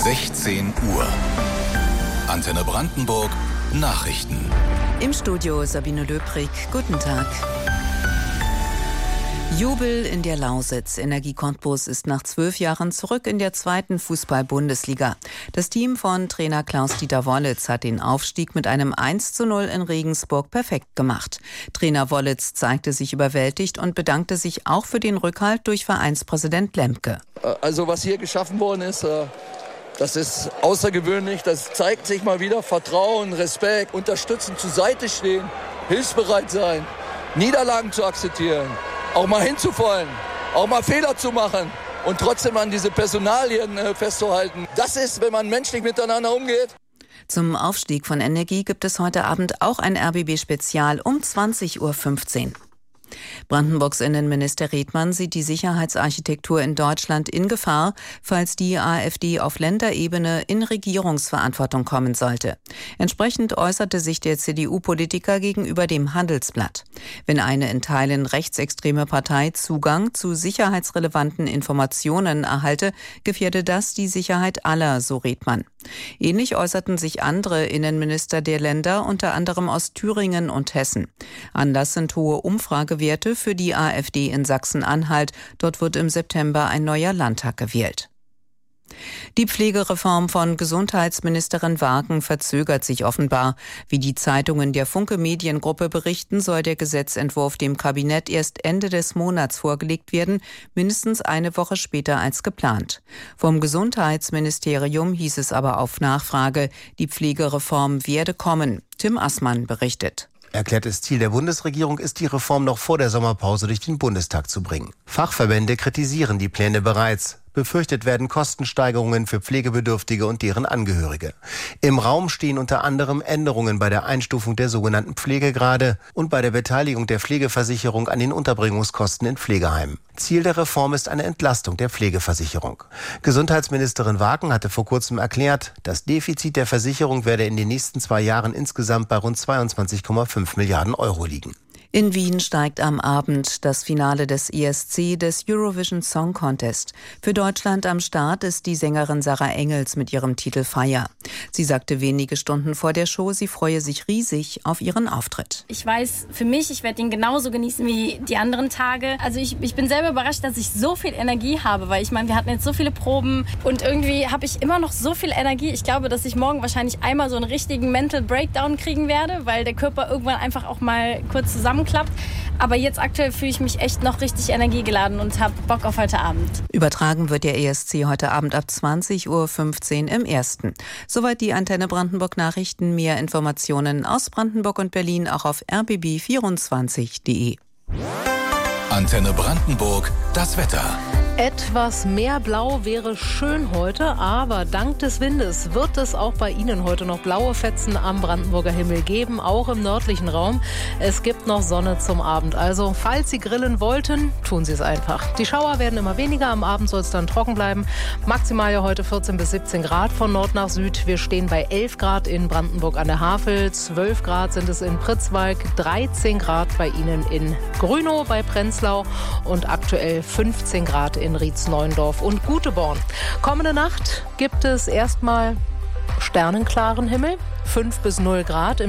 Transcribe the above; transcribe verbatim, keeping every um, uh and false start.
sechzehn Uhr. Antenne Brandenburg Nachrichten. Im Studio Sabine Löbrig. Guten Tag. Jubel in der Lausitz. Energie Cottbus ist nach zwölf Jahren zurück in der zweiten Fußball-Bundesliga. Das Team von Trainer Klaus-Dieter Wollitz hat den Aufstieg mit einem eins zu null in Regensburg perfekt gemacht. Trainer Wollitz zeigte sich überwältigt und bedankte sich auch für den Rückhalt durch Vereinspräsident Lemke. Also was hier geschaffen worden ist, das ist außergewöhnlich. Das zeigt sich mal wieder Vertrauen, Respekt, unterstützen, zur Seite stehen, hilfsbereit sein, Niederlagen zu akzeptieren. Auch mal hinzufallen, auch mal Fehler zu machen und trotzdem an diese Personalien äh, festzuhalten. Das ist, wenn man menschlich miteinander umgeht. Zum Aufstieg von Energie gibt es heute Abend auch ein R B B-Spezial um zwanzig Uhr fünfzehn. Brandenburgs Innenminister Redmann sieht die Sicherheitsarchitektur in Deutschland in Gefahr, falls die AfD auf Länderebene in Regierungsverantwortung kommen sollte. Entsprechend äußerte sich der C D U-Politiker gegenüber dem Handelsblatt. Wenn eine in Teilen rechtsextreme Partei Zugang zu sicherheitsrelevanten Informationen erhalte, gefährde das die Sicherheit aller, so Redmann. Ähnlich äußerten sich andere Innenminister der Länder, unter anderem aus Thüringen und Hessen. Anlass sind hohe Umfragewerte für die AfD in Sachsen-Anhalt. Dort wird im September ein neuer Landtag gewählt. Die Pflegereform von Gesundheitsministerin Wagen verzögert sich offenbar. Wie die Zeitungen der Funke Mediengruppe berichten, soll der Gesetzentwurf dem Kabinett erst Ende des Monats vorgelegt werden, mindestens eine Woche später als geplant. Vom Gesundheitsministerium hieß es aber auf Nachfrage, die Pflegereform werde kommen. Tim Assmann berichtet. Erklärtes Ziel der Bundesregierung ist, die Reform noch vor der Sommerpause durch den Bundestag zu bringen. Fachverbände kritisieren die Pläne bereits. Befürchtet werden Kostensteigerungen für Pflegebedürftige und deren Angehörige. Im Raum stehen unter anderem Änderungen bei der Einstufung der sogenannten Pflegegrade und bei der Beteiligung der Pflegeversicherung an den Unterbringungskosten in Pflegeheimen. Ziel der Reform ist eine Entlastung der Pflegeversicherung. Gesundheitsministerin Wagen hatte vor kurzem erklärt, das Defizit der Versicherung werde in den nächsten zwei Jahren insgesamt bei rund zweiundzwanzig Komma fünf Milliarden Euro liegen. In Wien steigt am Abend das Finale des E S C, des Eurovision Song Contest. Für Deutschland am Start ist die Sängerin Sarah Engels mit ihrem Titel Fire. Sie sagte wenige Stunden vor der Show, sie freue sich riesig auf ihren Auftritt. Ich weiß für mich, ich werde ihn genauso genießen wie die anderen Tage. Also ich, ich bin selber überrascht, dass ich so viel Energie habe, weil ich meine, wir hatten jetzt so viele Proben und irgendwie habe ich immer noch so viel Energie. Ich glaube, dass ich morgen wahrscheinlich einmal so einen richtigen Mental Breakdown kriegen werde, weil der Körper irgendwann einfach auch mal kurz zusammen klappt. Aber jetzt aktuell fühle ich mich echt noch richtig energiegeladen und habe Bock auf heute Abend. Übertragen wird der E S C heute Abend ab zwanzig Uhr fünfzehn im Ersten. Soweit die Antenne Brandenburg Nachrichten. Mehr Informationen aus Brandenburg und Berlin auch auf r b b vierundzwanzig punkt d e. Antenne Brandenburg, das Wetter. Etwas mehr Blau wäre schön heute, aber dank des Windes wird es auch bei Ihnen heute noch blaue Fetzen am Brandenburger Himmel geben, auch im nördlichen Raum. Es gibt noch Sonne zum Abend, also falls Sie grillen wollten, tun Sie es einfach. Die Schauer werden immer weniger, am Abend soll es dann trocken bleiben. Maximal ja heute vierzehn bis siebzehn Grad von Nord nach Süd. Wir stehen bei elf Grad in Brandenburg an der Havel, zwölf Grad sind es in Pritzwalk, dreizehn Grad bei Ihnen in Grünow bei Prenzlau und aktuell fünfzehn Grad in Rietz-Neuendorf und Guteborn. Kommende Nacht gibt es erstmal sternenklaren Himmel, fünf bis null Grad. Im